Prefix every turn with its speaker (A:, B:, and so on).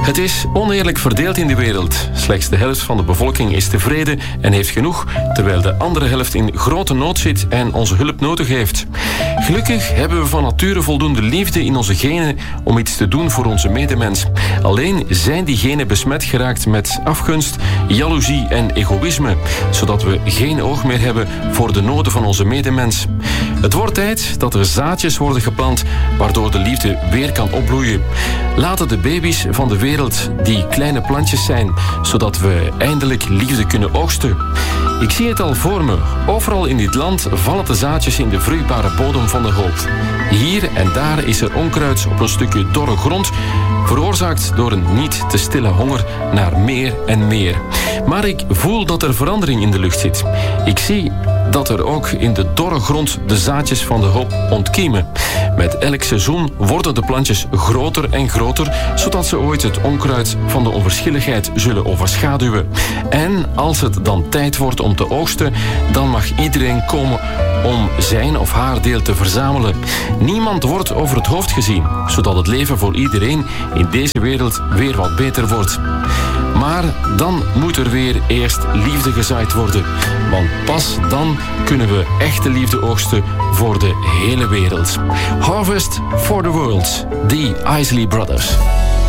A: Het is oneerlijk verdeeld in de wereld. Slechts de helft van de bevolking is tevreden en heeft genoeg, terwijl de andere helft in grote nood zit en onze hulp nodig heeft. Gelukkig hebben we van nature voldoende liefde in onze genen om iets te doen voor onze medemens. Alleen zijn die genen besmet geraakt met afgunst, jaloezie en egoïsme, zodat we geen oog meer hebben voor de noden van onze medemens. Het wordt tijd dat er zaadjes worden geplant, waardoor de liefde weer kan opbloeien. Laten de baby's van de wereld die kleine plantjes zijn, zodat we eindelijk liefde kunnen oogsten. Ik zie het al voor me. Overal in dit land vallen de zaadjes in de vruchtbare bodem van de hoop. Hier en daar is er onkruid op een stukje dorre grond, veroorzaakt door een niet te stille honger naar meer en meer. Maar ik voel dat er verandering in de lucht zit. Ik zie dat er ook in de dorre grond de zaadjes van de hoop ontkiemen. Met elk seizoen worden de plantjes groter en groter, zodat ze ooit het onkruid van de onverschilligheid zullen overschaduwen. En als het dan tijd wordt om te oogsten, dan mag iedereen komen om zijn of haar deel te verzamelen. Niemand wordt over het hoofd gezien, zodat het leven voor iedereen in deze wereld weer wat beter wordt. Maar dan moet er weer eerst liefde gezaaid worden. Want pas dan kunnen we echte liefde oogsten voor de hele wereld. Harvest for the World, The Isley Brothers.